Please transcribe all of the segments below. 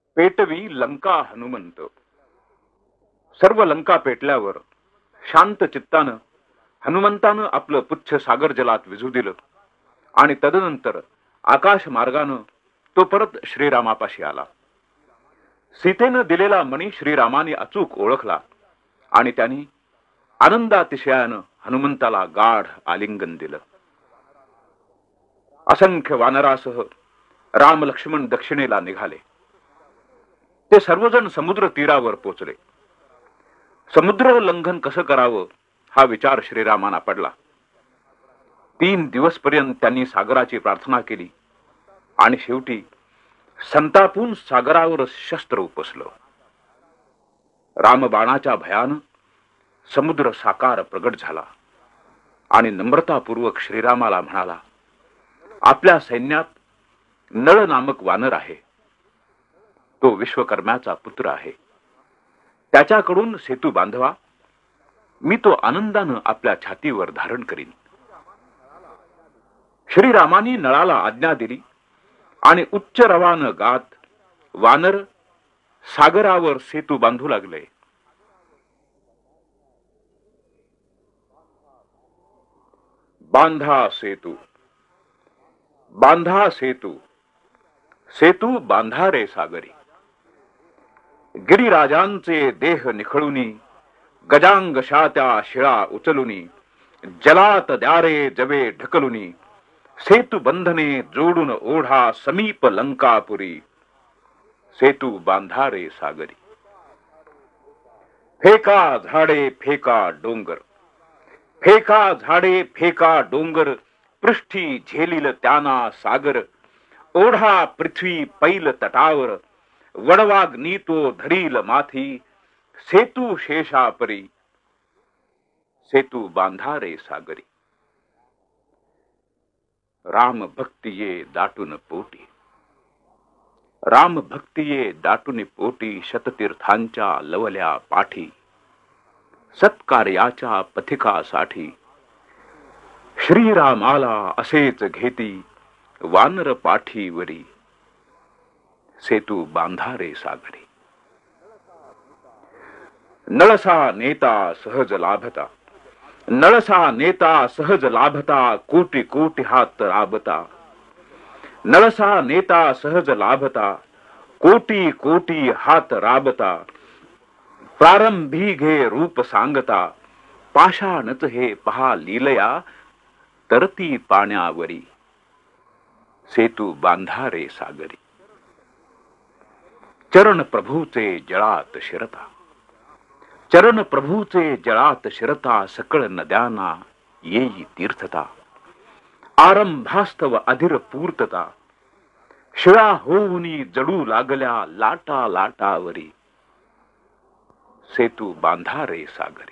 पेटवी लंका हनुमंत. सर्व लंका पेटल्यावर शांत चित्तानं हनुमंतानं आपलं पुच्छ सागर जलात विझू दिलं आणि तदनंतर आकाश मार्गानं तो परत श्रीरामापाशी आला. सीतेनं दिलेला मणी श्रीरामाने अचूक ओळखला आणि त्यांनी आनंदातिशयानं हनुमंताला गाढ आलिंगन दिलं. असंख्य वानरासह राम लक्ष्मण दक्षिणेला निघाले. ते सर्वजण समुद्र तीरावर पोचले. समुद्र लंघन कसं करावं हा विचार श्रीरामांना पडला. 3 दिवसपर्यंत त्यांनी सागराची प्रार्थना केली आणि शेवटी संतापून सागरावर शस्त्र उपसलं. रामबाणाच्या भयानं समुद्र साकार प्रगट झाला आणि नम्रतापूर्वक श्रीरामाला म्हणाला, आपल्या सैन्यात नळ नामक वानर आहे. तो विश्वकर्म्याचा पुत्र आहे. त्याच्याकडून सेतू बांधवा. मी तो आनंदानं आपल्या छातीवर धारण करीन. श्रीरामानी नळाला आज्ञा दिली आणि उच्च रवानं गात वानर सागरावर सेतू बांधू लागले. बांधा सेतू, बांधा सेतू, सेतू बांधा रे सागरी. गिरिराजांचे देह निखळुनी, गजांग शात्या शिळा उचलुनी, जलात द्यारे जवे ढकलुनी, सेतू बंधने जोडून ओढा समीप लंकापुरी. सेतू बांधा रे सागरी. फेका झाडे फेका डोंगर, फेका झाडे फेका डोंगर, पृष्ठी झेलील त्यांना सागर. ओढा पृथ्वी पैल तटावर, वडवाग्नी तो धरील माथी. सेतू शेषापरी. सेतू बांधा रे सागरी. राम भक्तिये दाटून पोटी, राम भक्तिये दाटून पोटी. शततीर्थांच्या लवल्या पाठी, सत्कार्याच्या पथिकासाठी. श्रीरामाला असेच घेती वानर पाठीवरी. सेतू बांधा रे सागरी. नळसा नेता सहज लाभता, नळसा नेता सहज लाभता. कोटी कोटी हात राबता. नळसा नेता सहज लाभता, कोटी कोटी हात राबता. प्रारंभी घे रूप सांगता, पाषाणच हे पहा लीलया तरती पाण्यावरी. सेतू बांधा रे सागरी. चरण प्रभूचे जळात शिरता, चरण प्रभूचे जळात शिरता. सकळ नद्यांना येई तीर्थता, आरंभास्तव अधीर पूर्तता. शिळा होऊनी जडू लागल्या लाटा लाटावरी. सेतू बांधा रे सागरी.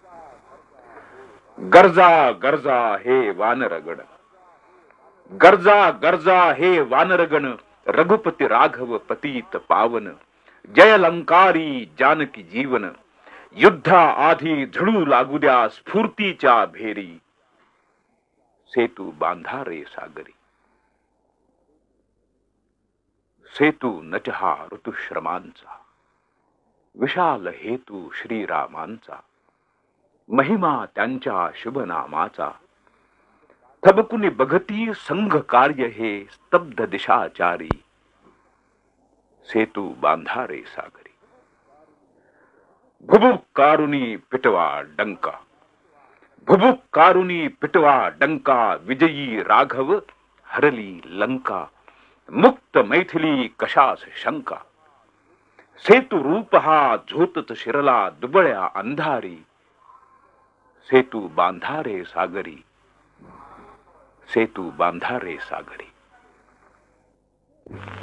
गरजा गरजा हे वानरगण, गरजा गरजा हे वानरगण. रघुपती राघव पतीत पावन, जय लंकारी जानकी जीवन. युद्धा आधी झडू लागू द्या स्फूर्तीच्या भेरी. सेतू बांधा रे सागरी. सेतू नचहा ऋतुश्रमांचा, विशाल हेतू श्रीरामांचा. महिमा त्यांच्या शुभ नामाचा. थबकुनी बघती संघ कार्य हे स्तब्ध दिशाचारी. सेतू बांधा रे सागरी. भुबुक कारुणी पिटवा डंका, भुबुक कारुणी पिटवा डंका. विजयी राघव हरली लंका, मुक्त मैथिली कशास शंका. सेतू रूप हा झोतच शिरला दुबळ्या अंधारी. सेतू बांधा रे सागरी. सेतू बांधा रे सागरी.